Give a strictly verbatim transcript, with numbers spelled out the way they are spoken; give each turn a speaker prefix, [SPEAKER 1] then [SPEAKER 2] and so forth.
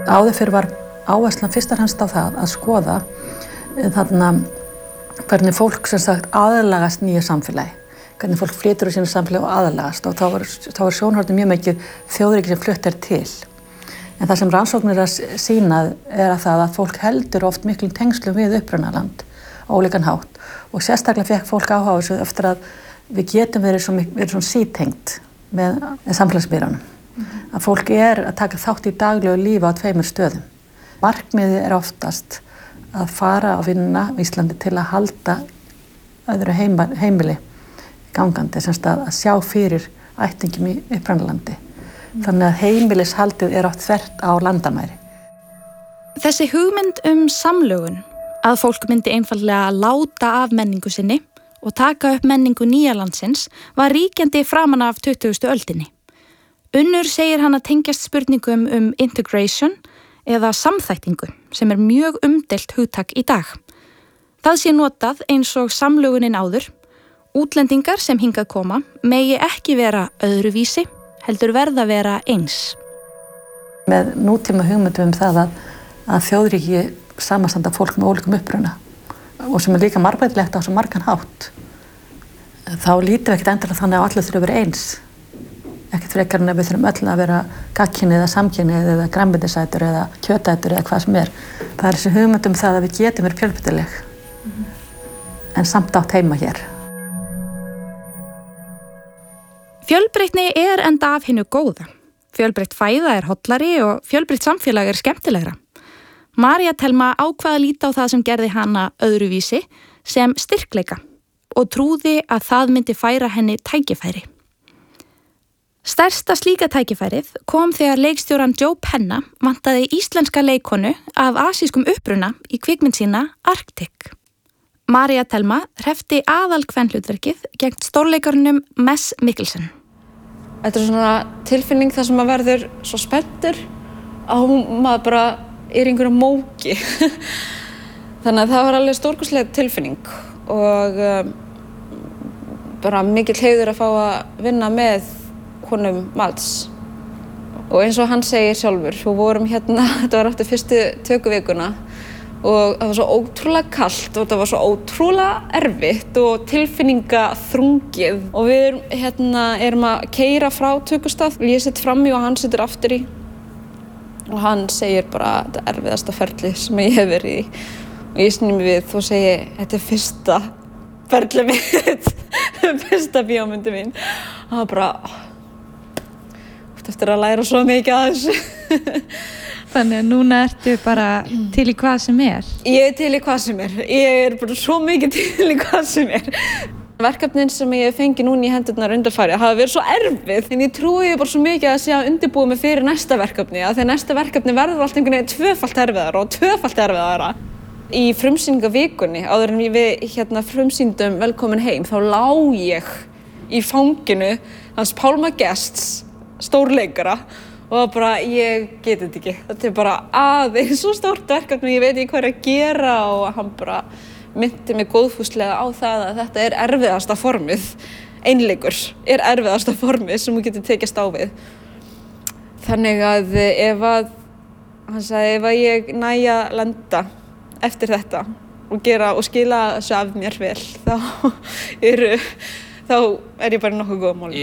[SPEAKER 1] Áður fyrr var áherslan fyrst og fremst á það að skoða þarna hvernig fólk sem sagt aðlagast nýju samfélagi, hvernig fólk flytur úr sínu samfélagi og aðlagast og þá var, þá var sjónhornið mjög mikið þjóðríki sem flutt er til. En það sem rannsóknir er að sýna er að það að fólk heldur oft miklum tengslum við upprunaland á ólíkan hátt og sérstaklega fékk fólk áhuga á þessu eftir að við getum verið svo, verið svo sítengt með, með samfélagsmiðlunum. Mm-hmm. Að fólk er að taka þátt í daglegu lífi á tveimur stöðum. Markmiðið er oftast að fara og vinna á Íslandi til að halda öðru heima, heimili gangandi, semst að, að sjá fyrir ættingjum í upprunalandi. Mm. Þannig að heimilishaldið er oft þvert á landamæri.
[SPEAKER 2] Þessi hugmynd um samlögun, að fólk myndi einfaldlega láta af menningu sinni og taka upp menningu nýja landsins, var ríkjandi framan af tuttugustu öldinni. Unnur segir hann að tengjast spurningum um integration eða samþættingu sem er mjög umdeilt hugtak í dag. Það sé notað eins og samlögunin áður. Útlendingar sem hingað koma megi ekki vera öðruvísi, heldur verða vera eins.
[SPEAKER 1] Með nútíma hugmyndum um það að, að þjóðríki samanstanda fólk með ólíkum uppruna og sem er líka margbreytilegt á svo margan hátt, þá lítum við ekkert endilega þannig að allir þurfa að vera eins. Ekkert frekar en að við þurfum öll að vera gagnkynhneigð eða samkynhneigð eða grænmetisætur eða kjötætur eða hvað sem er. Það er þessi hugmynd um það að við getum verið fjölbreytileg mm-hmm. en samt átt heima hér.
[SPEAKER 2] Fjölbreytni er enda af hinu góða. Fjölbreytt fæða er hollari og fjölbreytt samfélag er skemmtilegra. María Thelma ákvað að líta á það sem gerði hana öðruvísi sem styrkleika og trúði að það myndi færa henni tækifæri. Stærsta slíka tækifærið kom þegar leikstjóran Joe Penna vantaði íslenska leikonu af asískum uppruna í kvikmynd sína Arctic. María Thelma hreppti aðalkvenhlutverkið gegn stórleikarunum Mess Mikkelsen.
[SPEAKER 3] Þetta er svona tilfinning þar sem maður verður svo spenntur að maður bara er einhverju móki. Þannig að það var alveg stórkostleg tilfinning og um, bara mikill heiður að fá að vinna með honum Mads. Og eins og hann segir sjálfur, við vorum hérna, þetta var eftir fyrstu tökuvikuna og það var svo ótrúlega kalt og þetta var svo ótrúlega erfitt og tilfinningaþrungið og við erum, hérna, erum að keyra frá tökustað. Ég sitt frammi og hann situr aftur í og hann segir bara þetta erfiðasta ferli sem ég hef verið í og ég sný mig við og segi þetta er fyrsta ferli mitt, fyrsta bíómyndi mín og það bara eftir að læra svo mikið að þessu.
[SPEAKER 4] Þannig að núna ertu bara til í hvað sem er?
[SPEAKER 3] Ég er til í hvað sem er. Ég er bara svo mikið til í hvað sem er. Verkefnin sem ég fengi núna í hendurnar undanfarið hafa verið svo erfið. En ég trúi bara svo mikið að sé að undirbúa mig fyrir næsta verkefni. Að þegar næsta verkefni verður allt einhvern veginn tvöfalt erfiðara og tvöfalt erfiðara. Í frumsýningavikunni, áður en við hérna, frumsýndum Velkomin heim, þá lá ég í fanginu hans Pálma Gests, stórleikara og bara ég get þetta ekki. Þetta er bara aðeins svo stórt verkefni, ég veit ekki hvað er að gera og hann bara minnti mig góðfúslega á það að þetta er erfiðasta formið. Einleikur er erfiðasta formið sem þú getur tekist á við. Þannig að ef að, hann sagði, ef að ég næja lenda eftir þetta og gera og skila þessu af mér vel, þá, eru, þá er ég bara nokkuð góð mál.